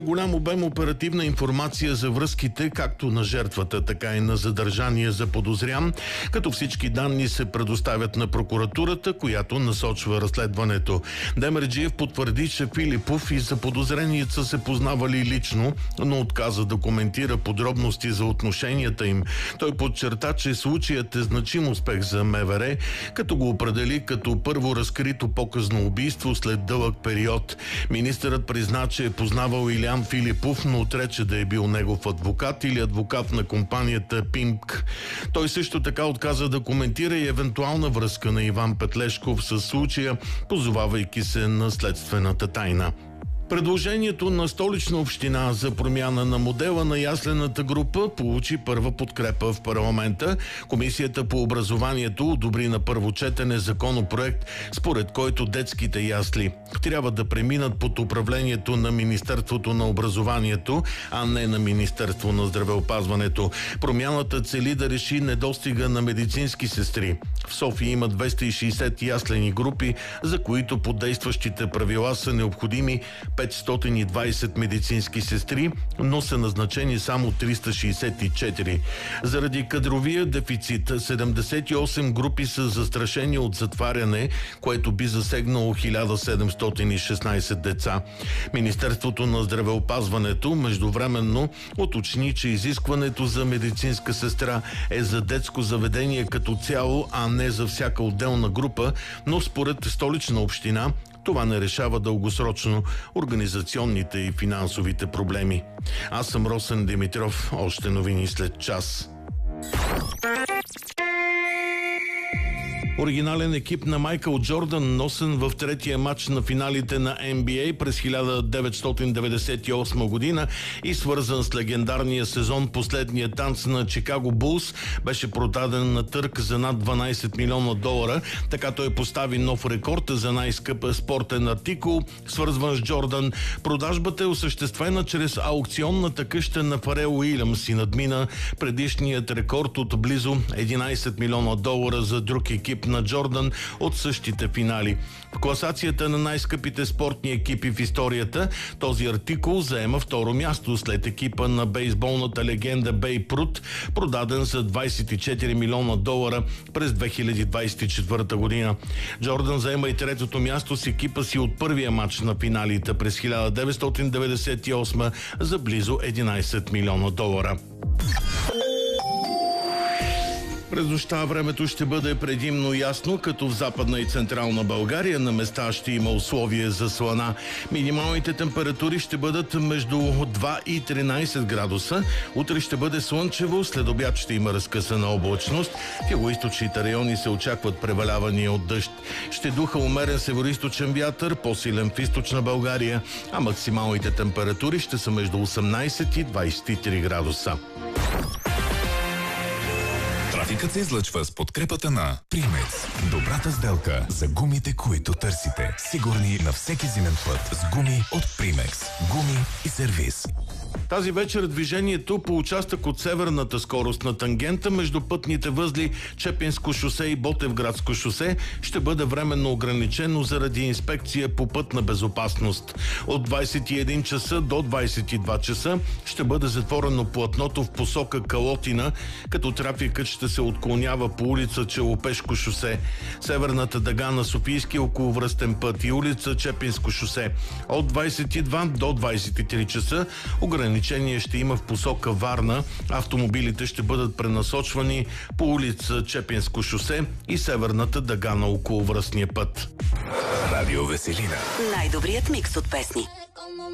Голям обем оперативна информация за връзките както на жертвата, така и на задържания за подозрян, като всички данни се предоставят на прокуратурата, която насочва разследването. Демерджиев потвърди, че Филипов и заподозреният са се познавали лично, но отказа да коментира подробности за отношенията им. Той подчерта, че случаят е значим успех за МВР, като го определи като първо разкрито показно убийство след дълъг период. Министърът призна, че е познавал Илиян Филипов, но отрече да е бил негов адвокат или адвокат на компанията Пимк. Той също така отказа да коментира и евентуална връзка на Иван Петлешков със случая, позовавайки се на следствената тайна. Предложението на Столична община за промяна на модела на яслената група получи първа подкрепа в парламента. Комисията по образованието одобри на първо четене законопроект, според който детските ясли трябва да преминат под управлението на Министерството на образованието, а не на Министерство на здравеопазването. Промяната цели да реши недостига на медицински сестри. В София има 260 яслени групи, за които по действащите правила са необходими 520 медицински сестри, но са назначени само 364. Заради кадровия дефицит 78 групи са застрашени от затваряне, което би засегнало 1716 деца. Министерството на здравеопазването междувременно уточни, че изискването за медицинска сестра е за детско заведение като цяло, а не за всяка отделна група, но според Столична община това не решава дългосрочно организационните и финансовите проблеми. Аз съм Росен Димитров. Още новини след час. Оригинален екип на Майкъл Джордан, носен в третия матч на финалите на NBA през 1998 година и свързан с легендарния сезон "Последния танц" на Чикаго Булс, беше продаден на търг за над $12 милиона. Така той постави нов рекорд за най-скъп спортен артикул, свързван с Джордан. Продажбата е осъществена чрез аукционната къща на Фарел Уилямс и надмина предишният рекорд от близо $11 милиона за друг екип на Джордан от същите финали. В класацията на най-скъпите спортни екипи в историята този артикул заема второ място след екипа на бейсболната легенда Бейб Рут, продаден за $24 милиона през 2024 година. Джордан заема и третото място с екипа си от първия матч на финалите през 1998 за близо $11 милиона. През нощта времето ще бъде предимно ясно, като в Западна и Централна България на места ще има условия за слана. Минималните температури ще бъдат между 2 и 13 градуса. Утре ще бъде слънчево, след обяд ще има разкъсана облачност. В югоизточните райони се очакват превалявания от дъжд. Ще духа умерен североизточен вятър, по-силен в източна България, а максималните температури ще са между 18 и 23 градуса. Трафикът се излъчва с подкрепата на Примекс. Добрата сделка за гумите, които търсите. Сигурни на всеки зимен път с гуми от Примекс. Гуми и сервиз. Тази вечер движението по участък от северната скорост на тангента между пътните възли Чепинско шосе и Ботевградско шосе ще бъде временно ограничено заради инспекция по пътна безопасност. От 21 часа до 22 часа ще бъде затворено платното в посока Калотина, като трафикът ще се отклонява по улица Челопешко шосе, северната дъга на Софийския околовръстен път и улица Чепинско шосе. От 22 до 23 часа ограничение ще има в посока Варна. Автомобилите ще бъдат пренасочвани по улица Чепинско шосе и северната дъга на околовръстния път. Радио Веселина. Най-добрият микс от песни.